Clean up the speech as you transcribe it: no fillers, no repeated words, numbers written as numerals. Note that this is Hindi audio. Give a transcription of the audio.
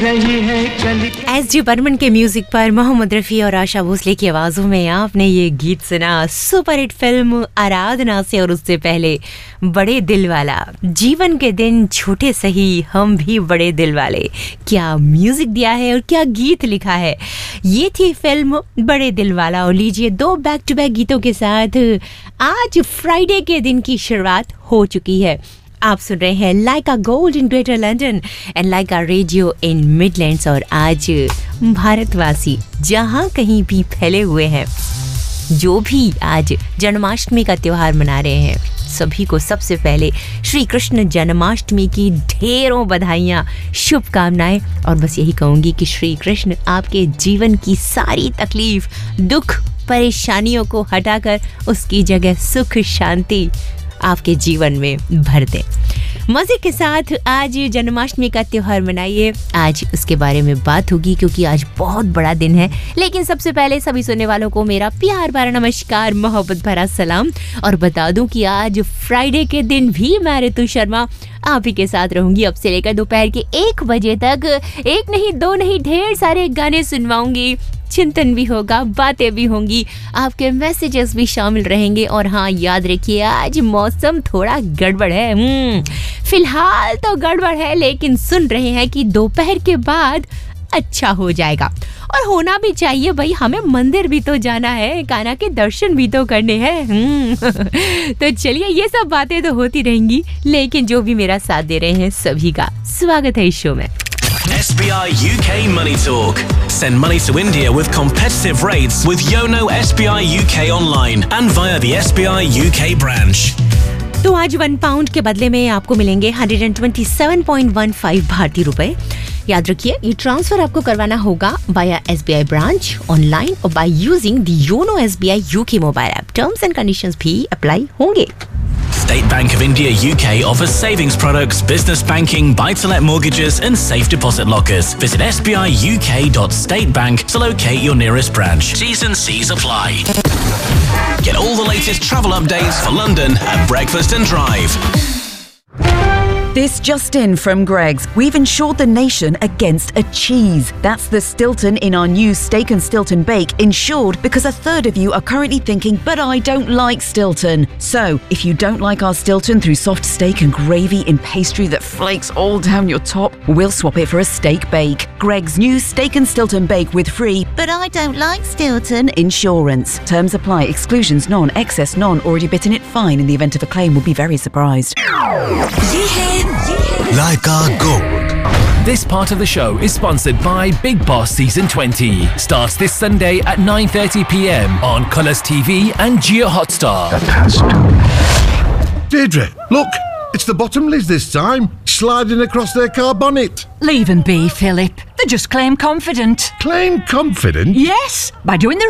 रही है कली। एस.डी. बर्मन के म्यूजिक पर मोहम्मद रफ़ी और आशा भोसले की आवाजों में आपने ये गीत सुना सुपर हिट फिल्म आराधना से, और उससे पहले बड़े दिल वाला। जीवन के दिन छोटे सही, हम भी बड़े दिल वाले। क्या म्यूजिक दिया है और क्या गीत लिखा है। ये थी फिल्म बड़े दिल वाला। और लीजिए, दो बैक टू बैक गीतों के साथ आज फ्राइडे के दिन की शुरुआत हो चुकी है। आप सुन रहे हैं लाइका gold in greater London and Lyca radio in Midlands. और आज भारतवासी जहां कहीं भी फैले हुए हैं, जो भी आज जन्माष्टमी का त्योहार मना रहे हैं, सभी को सबसे पहले श्री कृष्ण जन्माष्टमी की ढेरों बधाइयाँ, शुभकामनाएं। और बस यही कहूँगी कि श्री कृष्ण आपके जीवन की सारी तकलीफ, दुख, परेशानियों को हटाकर उसकी जगह सुख शांति आपके जीवन में भर दे। मजे के साथ आज जन्माष्टमी का त्योहार मनाइए। आज उसके बारे में बात होगी क्योंकि आज बहुत बड़ा दिन है। लेकिन सबसे पहले सभी सुनने वालों को मेरा प्यार भरा नमस्कार, मोहब्बत भरा सलाम। और बता दूं कि आज फ्राइडे के दिन भी मैं ऋतु शर्मा आप ही के साथ रहूंगी। अब से लेकर दोपहर के 1 बजे तक एक नहीं दो नहीं ढेर सारे गाने सुनवाऊंगी, चिंतन भी होगा, बातें भी होंगी, आपके मैसेजेस भी शामिल रहेंगे। और हाँ, याद रखिए आज मौसम थोड़ा गड़बड़ है। फिलहाल तो गड़बड़ है, लेकिन सुन रहे हैं कि दोपहर के बाद अच्छा हो जाएगा। और होना भी चाहिए भाई, हमें मंदिर भी तो जाना है, कान्हा के दर्शन भी तो करने हैं। तो चलिए, ये सब बातें तो होती रहेंगी, लेकिन जो भी मेरा साथ दे रहे हैं सभी का स्वागत है इस शो में। SBI UK Money Talk. Send money to India with competitive rates with Yono SBI UK online and via the SBI UK branch. तो आज 1 पाउंड के बदले में आपको मिलेंगे 127.15 भारतीय रुपए। याद रखिए, ये ट्रांसफर आपको करवाना होगा वाया SBI ब्रांच, ऑनलाइन और by using the YONO SBI UK mobile app. Terms and conditions भी अप्लाई होंगे। State Bank of India UK offers savings products, business banking, buy-to-let mortgages and safe deposit lockers. Visit sbiuk.statebank to locate your nearest branch. T's and C's apply. Get all the latest travel updates for London at Breakfast and Drive. This just in from Greggs. We've insured the nation against a cheese. That's the Stilton in our new Steak and Stilton Bake, insured because a third of you are currently thinking, but I don't like Stilton. So, if you don't like our Stilton through soft steak and gravy in pastry that flakes all down your top, we'll swap it for a steak bake. Greggs' new Steak and Stilton Bake with free, but I don't like Stilton insurance. Terms apply. Exclusions none. Excess none. Already bitten it fine. In the event of a claim, we'll be very surprised. Laika Gold. This part of the show is sponsored by Big Boss Season 20. Starts this Sunday at 9:30 p.m. on Colours TV and Jio Hotstar. Deirdre, look, it's the Bottomleys this time, sliding across their car bonnet. Leave them be, Philip. They're just claim confident. Claim confident? Yes, by doing the